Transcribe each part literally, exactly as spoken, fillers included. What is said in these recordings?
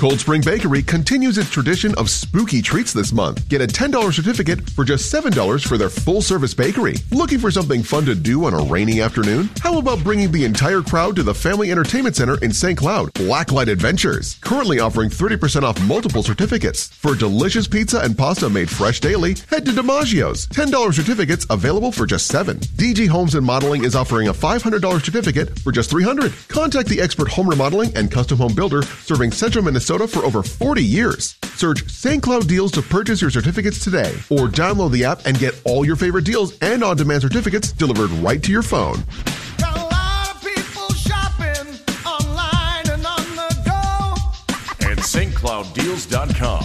Cold Spring Bakery continues its tradition of spooky treats this month. Get a ten dollars certificate for just seven dollars for their full-service bakery. Looking for something fun to do on a rainy afternoon? How about bringing the entire crowd to the Family Entertainment Center in Saint Cloud, Blacklight Adventures? Currently offering thirty percent off multiple certificates. For delicious pizza and pasta made fresh daily, head to DiMaggio's. ten dollars certificates available for just seven dollars. D G Homes and Modeling is offering a five hundred dollars certificate for just three hundred dollars. Contact the expert home remodeling and custom home builder serving Central Minnesota for over forty years. Search Saint Cloud Deals to purchase your certificates today, or download the app and get all your favorite deals and on-demand certificates delivered right to your phone. Got a lot of people shopping online and on the go at St Cloud Deals dot com.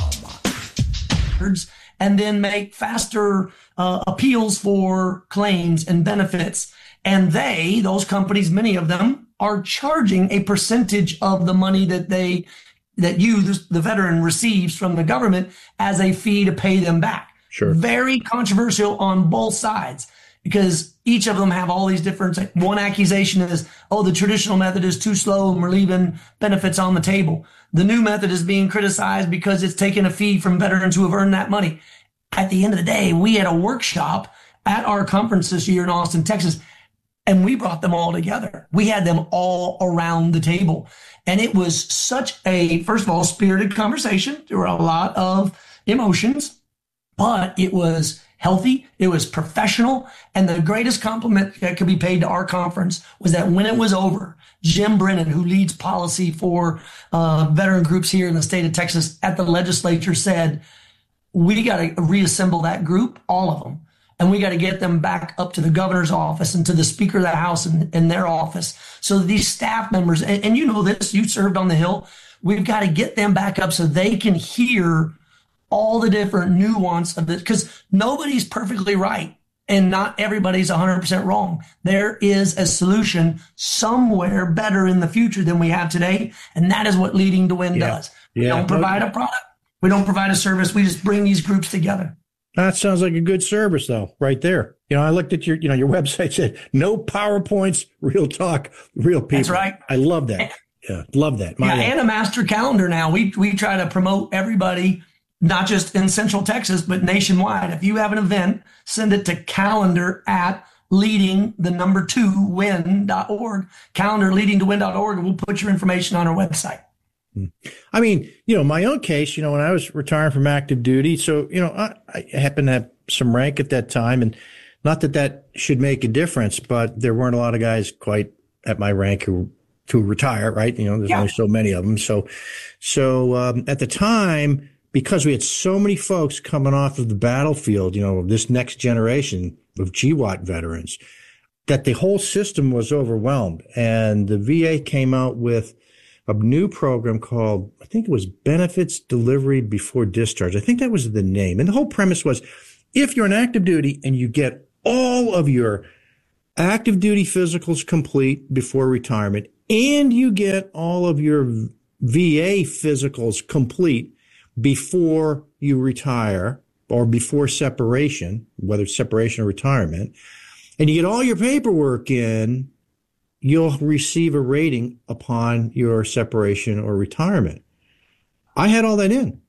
And then make faster uh, appeals for claims and benefits. And they, those companies, many of them, are charging a percentage of the money that they that you, the veteran, receives from the government as a fee to pay them back. Sure. Very controversial on both sides, because each of them have all these different, one accusation is, oh, the traditional method is too slow and we're leaving benefits on the table. The new method is being criticized because it's taking a fee from veterans who have earned that money. At the end of the day, we had a workshop at our conference this year in Austin, Texas, and we brought them all together. We had them all around the table. And it was such a, first of all, spirited conversation. There were a lot of emotions, but it was healthy. It was professional. And the greatest compliment that could be paid to our conference was that when it was over, Jim Brennan, who leads policy for uh, veteran groups here in the state of Texas at the legislature, said, we got to reassemble that group, all of them. And we got to get them back up to the governor's office and to the Speaker of the House and in their office. So that these staff members, and, and you know this, you served on the Hill, we've got to get them back up so they can hear all the different nuance of this, because nobody's perfectly right and not everybody's one hundred percent wrong. There is a solution somewhere better in the future than we have today. And that is what Leading to Win yeah. does. We yeah. don't provide a product. We don't provide a service. We just bring these groups together. That sounds like a good service, though, right there. You know, I looked at your, you know, your website said no PowerPoints, real talk, real people. That's right. I love that. Yeah, love that. My yeah, and a master calendar now. We we try to promote everybody, not just in Central Texas, but nationwide. If you have an event, send it to calendar at leading the number two win dot org, calendar leading to win dot org, and we'll put your information on our website. I mean, you know, my own case, you know, when I was retiring from active duty, so, you know, I, I happened to have some rank at that time, and not that that should make a difference, but there weren't a lot of guys quite at my rank who to retire, right? You know, there's yeah. only so many of them. So, so um, at the time, because we had so many folks coming off of the battlefield, you know, this next generation of G WAT veterans, that the whole system was overwhelmed, and the V A came out with a new program called, I think it was Benefits Delivery Before Discharge. I think that was the name. And the whole premise was, if you're on active duty and you get all of your active duty physicals complete before retirement, and you get all of your V A physicals complete before you retire or before separation, whether it's separation or retirement, and you get all your paperwork in, you'll receive a rating upon your separation or retirement. I had all that in.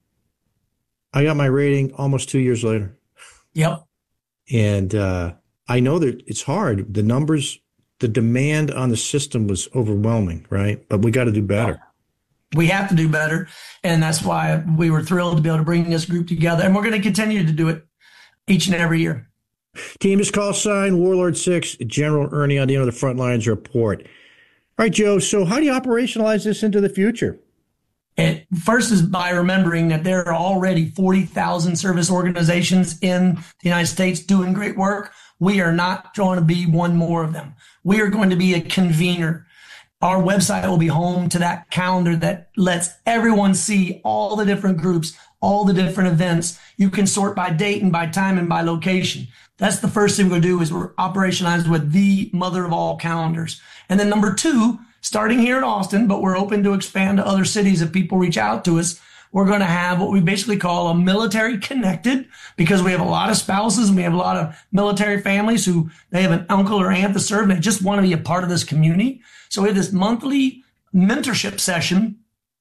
I got my rating almost two years later. Yep. And uh, I know that it's hard. The numbers, the demand on the system was overwhelming, right? But we got to do better. We have to do better. And that's why we were thrilled to be able to bring this group together. And we're going to continue to do it each and every year. Team is call sign Warlord six, General Ernie on the end of the front lines report. All right, Joe, so how do you operationalize this into the future? It first is by remembering that there are already forty thousand service organizations in the United States doing great work. We are not trying to be one more of them. We are going to be a convener. Our website will be home to that calendar that lets everyone see all the different groups, all the different events. You can sort by date and by time and by location. That's the first thing we're going to do is we're operationalized with the mother of all calendars. And then number two, starting here in Austin, but we're open to expand to other cities if people reach out to us, we're going to have what we basically call a military connected, because we have a lot of spouses and we have a lot of military families who they have an uncle or aunt that served and they just want to be a part of this community. So we have this monthly mentorship session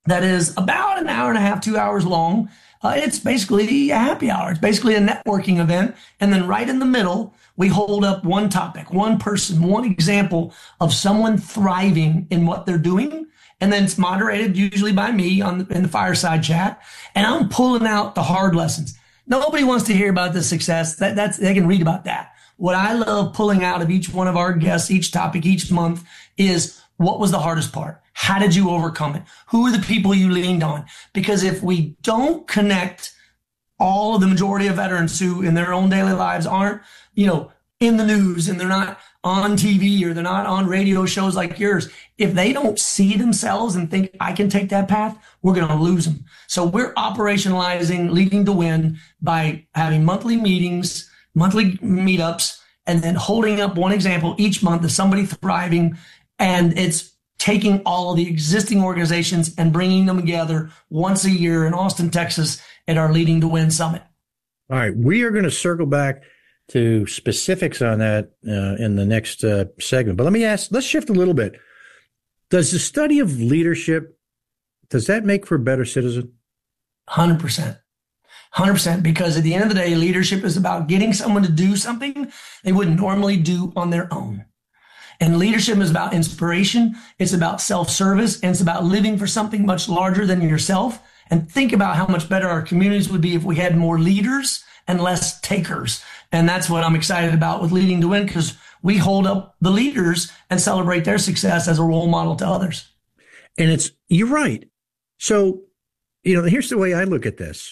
that is about an hour and a half, two hours long. Uh, it's basically a happy hour. It's basically a networking event. And then right in the middle, we hold up one topic, one person, one example of someone thriving in what they're doing. And then it's moderated usually by me on the, in the fireside chat. And I'm pulling out the hard lessons. Nobody wants to hear about the success. That, that's, they can read about that. What I love pulling out of each one of our guests, each topic, each month is what was the hardest part? How did you overcome it? Who are the people you leaned on? Because if we don't connect all of the majority of veterans who in their own daily lives aren't, you know, in the news and they're not on T V or they're not on radio shows like yours, if they don't see themselves and think I can take that path, we're going to lose them. So we're operationalizing Leading to Win by having monthly meetings, monthly meetups, and then holding up one example each month of somebody thriving. And it's taking all of the existing organizations and bringing them together once a year in Austin, Texas at our Leading to Win Summit. All right. We are going to circle back to specifics on that uh, in the next uh, segment. But let me ask, let's shift a little bit. Does the study of leadership, does that make for a better citizen? one hundred percent. one hundred percent. Because at the end of the day, leadership is about getting someone to do something they wouldn't normally do on their own. And leadership is about inspiration. It's about self-service. And it's about living for something much larger than yourself. And think about how much better our communities would be if we had more leaders and less takers. And that's what I'm excited about with Leading to Win, because we hold up the leaders and celebrate their success as a role model to others. And it's, you're right. So, you know, here's the way I look at this.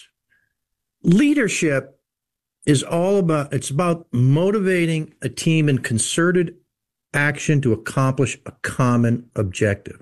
Leadership is all about, it's about motivating a team in concerted action to accomplish a common objective.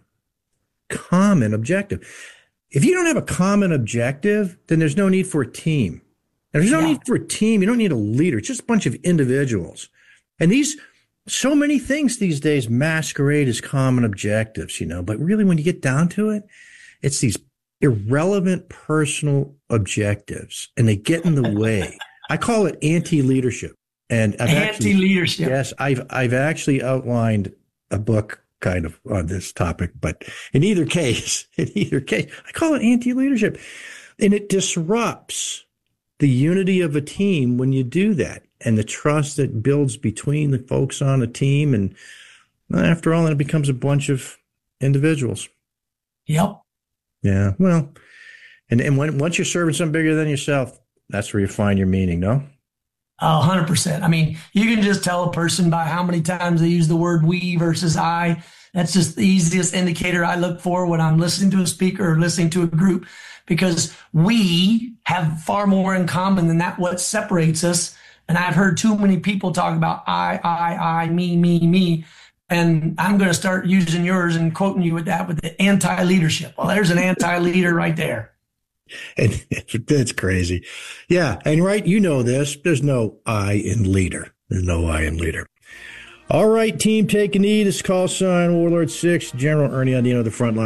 Common objective. If you don't have a common objective, then there's no need for a team. And there's no yeah. need for a team. You don't need a leader. It's just a bunch of individuals. And these, so many things these days masquerade as common objectives, you know, but really when you get down to it, it's these irrelevant personal objectives and they get in the way. I call it anti-leadership. And I've anti-leadership. Actually, yes, I've I've actually outlined a book kind of on this topic, but in either case, in either case, I call it anti-leadership. And it disrupts the unity of a team when you do that and the trust that builds between the folks on a team. And after all, then it becomes a bunch of individuals. Yep. Yeah. Well, and, and when once you're serving something bigger than yourself, that's where you find your meaning, no? A hundred percent. I mean, you can just tell a person by how many times they use the word we versus I. That's just the easiest indicator I look for when I'm listening to a speaker or listening to a group, because we have far more in common than that what separates us. And I've heard too many people talk about I, I, I, me, me, me. And I'm going to start using yours and quoting you with that with the anti-leadership. Well, there's an anti-leader right there. And that's crazy. Yeah. And right, you know this, there's no I in leader. There's no I in leader. All right, team, take a knee. This call sign, Warlord six, General Ernie Andino, the front line.